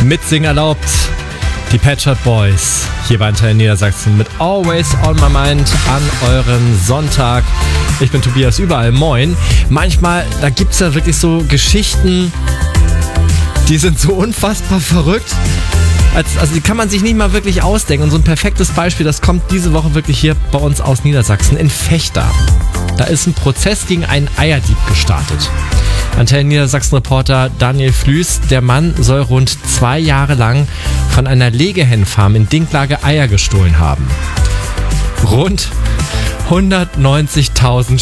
Mitsingen erlaubt. Die Pet Shop Boys hier bei Antenne Niedersachsen mit Always on My Mind an euren Sonntag. Ich bin Tobias Überall, moin. Manchmal, da gibt es ja wirklich so Geschichten, die sind so unfassbar verrückt. Also die kann man sich nicht mal wirklich ausdenken. Und so ein perfektes Beispiel, das kommt diese Woche wirklich hier bei uns aus Niedersachsen in Vechta. Da ist ein Prozess gegen einen Eierdieb gestartet. Antenne Niedersachsen-Reporter Daniel Flüß, der Mann soll rund 2 Jahre lang von einer Legehennenfarm in Dinklage Eier gestohlen haben. Rund 190.000